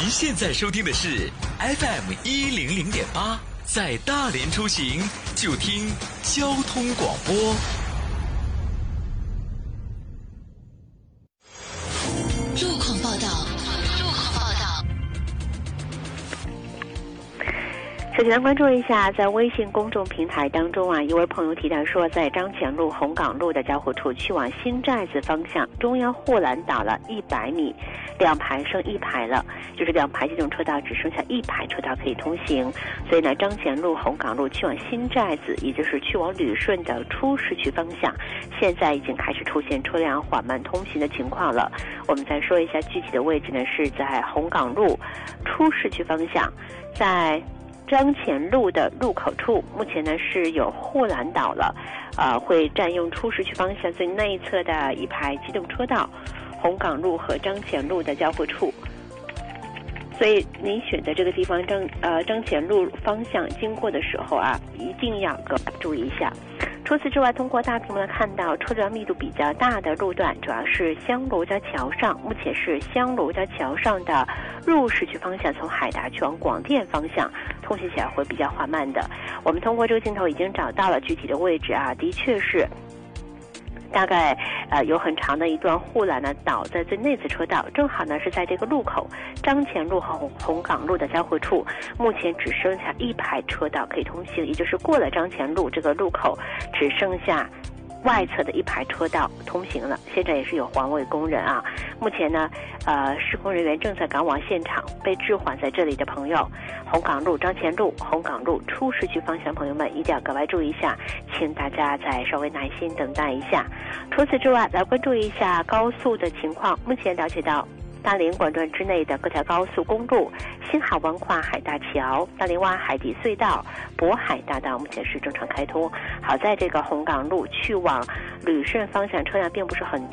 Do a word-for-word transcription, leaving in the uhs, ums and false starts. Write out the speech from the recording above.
现在收听的是 F M 一零零点八，在大连出行就听交通广播。 路况报道，路况报道。 首先关注一下，在微信公众平台当中啊，一位朋友提到说，在张前路红岗路的交汇处去往新寨子方向，中央护栏倒了一百米，两排剩一排了，就是两排机动车道只剩下一排车道可以通行。所以呢，张前路红岗路去往新寨子，也就是去往旅顺的出市区方向，现在已经开始出现车辆缓慢通行的情况了。我们再说一下具体的位置呢，是在红岗路出市区方向，在张前路的路口处，目前呢是有护栏倒了，呃，会占用出市区方向最内侧的一排机动车道，红岗路和张前路的交汇处。所以您选择这个地方张呃张前路方向经过的时候啊，一定要格外注意一下。除此之外，通过大屏幕来看到车辆密度比较大的路段，主要是香炉交桥上，目前是香炉交桥上的入市区方向，从海达去往广电方向通行起来会比较缓慢的。我们通过这个镜头已经找到了具体的位置啊，的确是大概呃有很长的一段护栏呢倒在最内侧车道，正好呢是在这个路口张前路和红红岗路的交汇处，目前只剩下一排车道可以通行，也就是过了张前路这个路口只剩下外侧的一排车道通行了。现在也是有环卫工人啊，目前呢呃施工人员正在赶往现场，被置缓在这里的朋友，红岗路张前路红岗路出市区方向朋友们一定要格外注意一下，请大家再稍微耐心等待一下。除此之外，来关注一下高速的情况。目前了解到大连管段之内的各条高速公路，新海湾跨海大桥、大连湾海底隧道、渤海大道目前是正常开通。好在这个红岗路去往旅顺方向车辆并不是很多。